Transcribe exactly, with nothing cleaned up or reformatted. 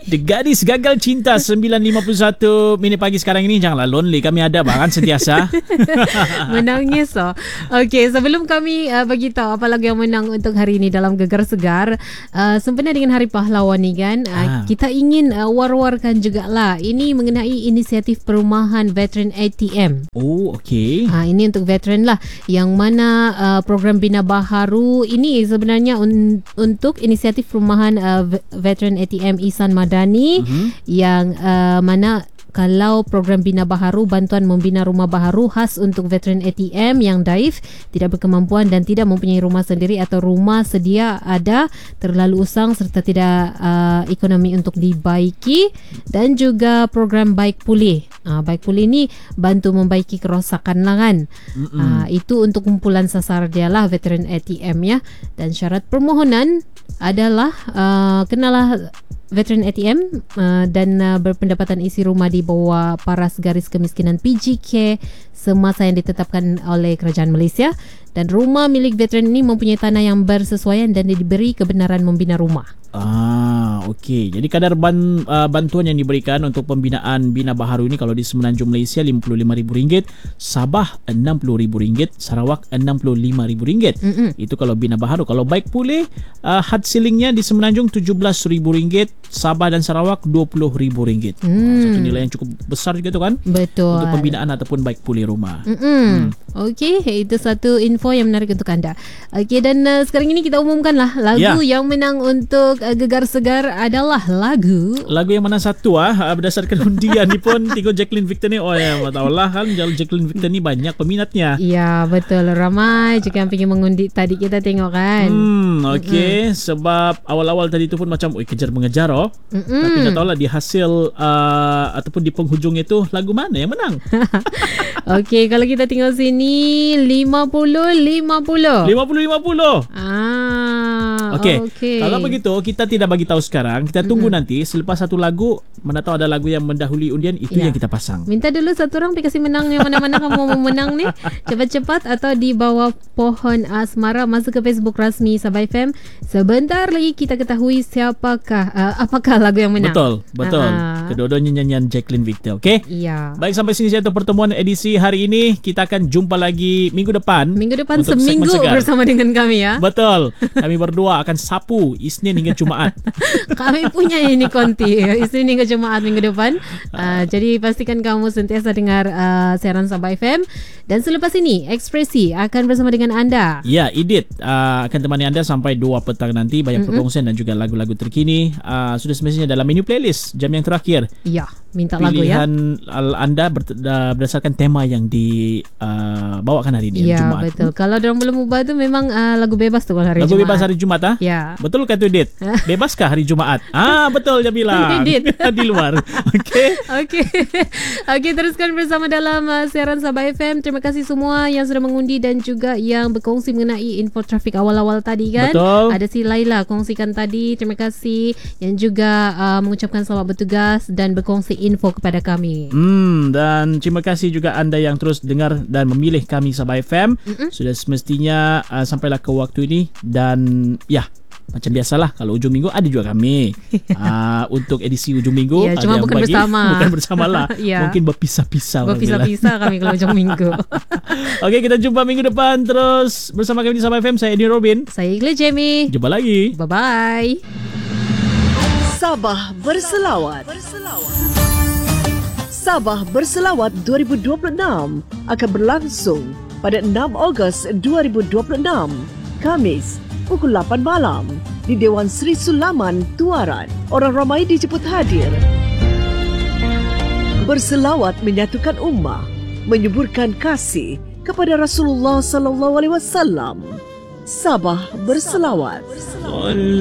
The Gadis Gagal Cinta sembilan lima puluh satu minit pagi sekarang ini. Janganlah lonely, kami ada bahkan sentiasa. Menangis oh. Okey, sebelum kami uh, bagi tahu apa lagu yang menang untuk hari ini dalam Gegar Segar, uh, sempena dengan Hari Pahlawan ni kan, uh, ah. kita ingin uh, war-warkan jugalah. Ini mengenai inisiatif perumahan Veteran A T M. Oh, okey. Ha, ini untuk veteran lah, yang mana uh, program Bina Baharu ini sebenarnya un- untuk inisiatif perumahan uh, Veteran A T M Ihsan Madani, mm-hmm. yang uh, mana kalau program Bina Baharu, bantuan membina rumah baharu khas untuk veteran A T M yang daif, tidak berkemampuan dan tidak mempunyai rumah sendiri atau rumah sedia ada, terlalu usang serta tidak uh, ekonomi untuk dibaiki, dan juga program Baik Pulih. Uh, Baik Pulih ni bantu membaiki kerosakan lah kan. Uh, itu untuk kumpulan sasar dia lah, veteran A T M ya. Dan syarat permohonan adalah uh, kenalah veteran A T M uh, dan uh, berpendapatan isi rumah di bawah paras garis kemiskinan P G K semasa yang ditetapkan oleh Kerajaan Malaysia, dan rumah milik veteran ini mempunyai tanah yang bersesuaian dan diberi kebenaran membina rumah. Ah, okey. Jadi kadar ban, uh, bantuan yang diberikan untuk pembinaan Bina Baharu ini kalau di Semenanjung Malaysia lima puluh lima ribu ringgit, Sabah enam puluh ribu ringgit, Sarawak enam puluh lima ribu ringgit. Mm-mm. Itu kalau Bina Baharu. Kalau Baik Pulih, uh, had ceilingnya di Semenanjung tujuh belas ribu ringgit, Sabah dan Sarawak dua puluh ribu ringgit. Hmm. Satu nilai yang cukup besar juga tu kan? Betul. Untuk pembinaan ataupun Baik Pulih rumah. Hmm. Okey, itu satu info yang menarik untuk anda. Okey, dan uh, sekarang ini kita umumkanlah lagu yeah. yang menang untuk uh, Gegar Segar adalah lagu lagu yang mana satu ah berdasarkan undian ni pun tengok Jacqueline Victor ni. Oh ya, tahulah kan Jacqueline Victor ni banyak peminatnya. Ya, betul, ramai juga yang pergi mengundi tadi kita tengok kan. Hmm, okey. Sebab awal-awal tadi tu pun macam oi kejar mengejar oh. Mm-mm. Tapi tak tahulah di hasil uh, ataupun di penghujung itu lagu mana yang menang. Okey, kalau kita tengok sini lima puluh lima puluh. lima puluh lima puluh. Ah. Okey. Okay. Kalau begitu kita tidak bagi tahu sekarang, kita tunggu mm-hmm. nanti selepas satu lagu, mana tahu ada lagu yang mendahului undian, itu ya. yang kita pasang. Minta dulu satu orang pergi kasih menang yang mana-mana kamu mau menang ni. Cepat-cepat atau di bawah pohon asmara masuk ke Facebook rasmi Sabah F M. Sebentar lagi kita ketahui siapakah uh, apakah lagu yang menang. Betul, betul. Uh-huh. Kedua-duanya nyanyian Jacqueline Victor, okey? Iya. Baik, sampai sini saja pertemuan edisi hari ini. Kita akan jumpa lagi minggu depan. Minggu depan seminggu bersama dengan kami ya. Betul. Kami berdua akan sapu Isnin hingga Jumaat. Kami punya ini konti Isnin hingga Jumaat minggu depan. Uh, jadi pastikan kamu sentiasa dengar uh, siaran Sabah F M. Dan selepas ini Ekspresi akan bersama dengan anda. Ya, Edit uh, akan temani anda sampai dua petang nanti. Banyak mm-hmm. perkongsian dan juga lagu-lagu terkini. uh, Sudah semestinya dalam menu playlist jam yang terakhir. Ya, minta lagu ya. Pilihan anda berdasarkan tema yang dibawakan uh, hari ini, ya, Jumaat. Betul. Kalau orang belum ubah tu memang uh, lagu bebas tu kalau hari lagu Jumaat. Lagu bebas hari Jumaat ah? Ya. Betul kah tu, Dit? Bebaskah hari Jumaat? Ah, betul dia bilang. Di luar. Okey. Okey. Okey, teruskan bersama dalam uh, siaran Sabah F M. Terima kasih semua yang sudah mengundi dan juga yang berkongsi mengenai info trafik awal-awal tadi kan. Betul. Ada si Laila kongsikan tadi. Terima kasih. Yang juga uh, mengucapkan selamat bertugas dan berkongsi info kepada kami. Hmm, dan terima kasih juga anda yang terus dengar dan memilih kami Sabah F M. Mm-mm. Sudah semestinya uh, sampailah ke waktu ini. Dan ya, macam biasalah kalau ujung minggu ada juga kami. uh, Untuk edisi ujung minggu ya, cuma bukan bagi, bersama. Bukan bersamalah. Ya. Mungkin berpisah-pisah. Berpisah-pisah kami kalau ujung minggu. Okey, kita jumpa minggu depan terus bersama kami di Sabah F M. Saya Eddie Robin. Saya Iqla Jamie. Jumpa lagi. Bye-bye. Sabah Berselawat. Sabah Berselawat dua ribu dua puluh enam akan berlangsung pada enam Ogos dua ribu dua puluh enam, Khamis, pukul lapan malam di Dewan Sri Sulaman, Tuaran. Orang ramai dijemput hadir. Berselawat menyatukan ummah, menyuburkan kasih kepada Rasulullah sallallahu alaihi wasallam. Sabah Berselawat.